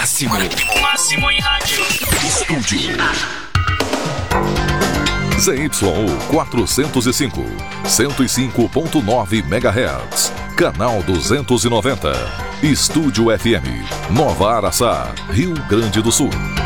máximo. Máximo em rádio. Estúdio. ZYU 405, 105.9 MHz. Canal 290. Estúdio FM, Nova Araçá, Rio Grande do Sul.